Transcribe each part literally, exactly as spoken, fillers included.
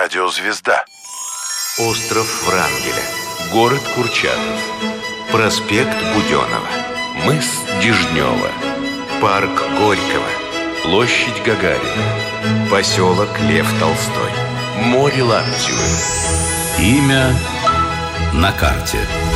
Радиозвезда. Остров Врангеля. Город Курчатов. Проспект Буденова. Мыс Дежнева. Парк Горького. Площадь Гагарина. Поселок Лев Толстой. Море Лаптевы. Имя на карте.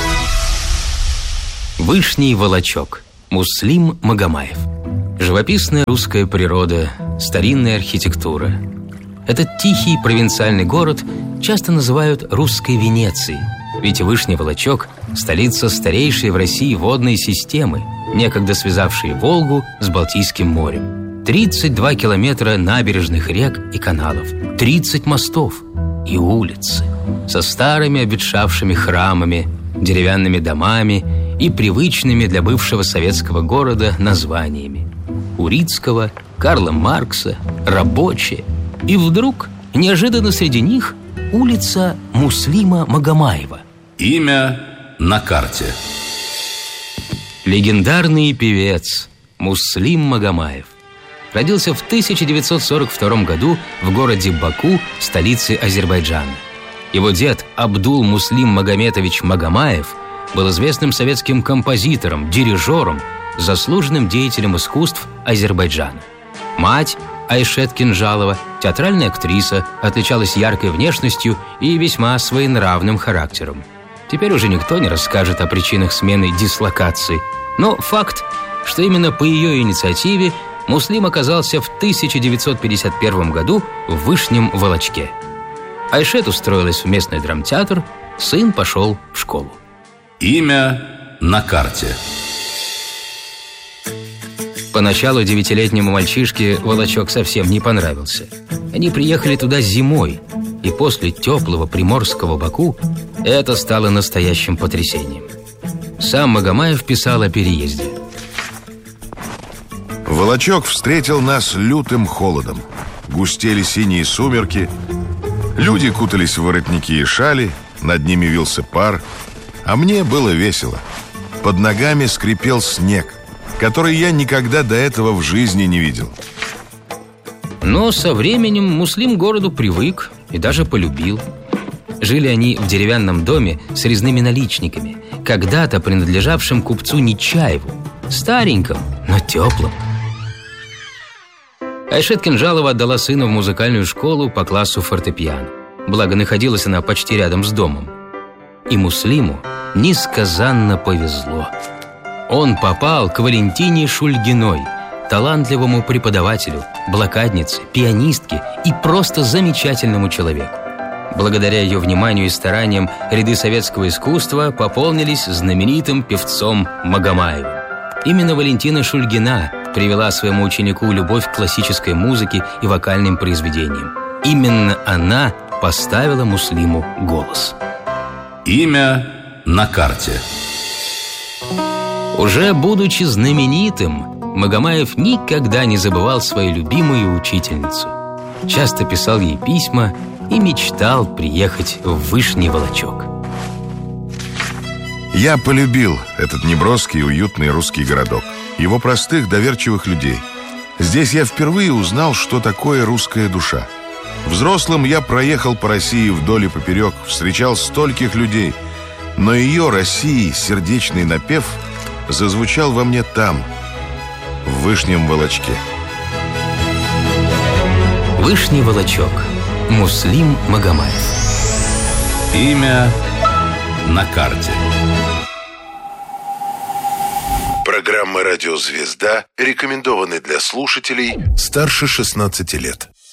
Вышний Волочок. Муслим Магомаев. Живописная русская природа, старинная архитектура. Этот тихий провинциальный город часто называют русской Венецией, ведь Вышний Волочок – столица старейшей в России водной системы, некогда связавшей Волгу с Балтийским морем. тридцать два километра набережных рек и каналов, тридцать мостов и улицы со старыми обветшавшими храмами, деревянными домами и привычными для бывшего советского города названиями: Урицкого, Карла Маркса, Рабочая. И вдруг, неожиданно среди них, улица Муслима Магомаева. Имя на карте. Легендарный певец Муслим Магомаев родился в тысяча девятьсот сорок втором году в городе Баку, столице Азербайджана. Его дед Абдул Муслим Магометович Магомаев был известным советским композитором, дирижером, заслуженным деятелем искусств Азербайджана. Мать Айшет Кинжалова, театральная актриса, отличалась яркой внешностью и весьма своенравным характером. Теперь уже никто не расскажет о причинах смены дислокации, но факт, что именно по ее инициативе Муслим оказался в тысяча девятьсот пятьдесят первом году в Вышнем Волочке. Айшет устроилась в местный драмтеатр, сын пошел в школу. Имя на карте. Поначалу девятилетнему мальчишке Волочок совсем не понравился. Они приехали туда зимой, и после теплого приморского Баку это стало настоящим потрясением. Сам Магомаев писал о переезде. Волочок встретил нас лютым холодом. Густели синие сумерки. Люди кутались в воротники и шали, над ними вился пар. А мне было весело. Под ногами скрипел снег, который я никогда до этого в жизни не видел. Но со временем Муслим к городу привык и даже полюбил. Жили они в деревянном доме с резными наличниками, когда-то принадлежавшим купцу Нечаеву, стареньком, но теплым. Айшет Кинжалова отдала сына в музыкальную школу по классу фортепиано. Благо, находилась она почти рядом с домом. И Муслиму несказанно повезло. Он попал к Валентине Шульгиной, талантливому преподавателю, блокаднице, пианистке и просто замечательному человеку. Благодаря ее вниманию и стараниям ряды советского искусства пополнились знаменитым певцом Магомаевым. Именно Валентина Шульгина привела своему ученику любовь к классической музыке и вокальным произведениям. Именно она поставила Муслиму голос. Имя на карте. Уже будучи знаменитым, Магомаев никогда не забывал свою любимую учительницу. Часто писал ей письма и мечтал приехать в Вышний Волочок. Я полюбил этот неброский и уютный русский городок, его простых, доверчивых людей. Здесь я впервые узнал, что такое русская душа. Взрослым я проехал по России вдоль и поперек, встречал стольких людей, но ее, России, сердечный напев зазвучал во мне там, в Вышнем Волочке. Вышний Волочок. Муслим Магомаев. Имя на карте. Программа «Радиозвезда» рекомендованы для слушателей старше шестнадцати лет.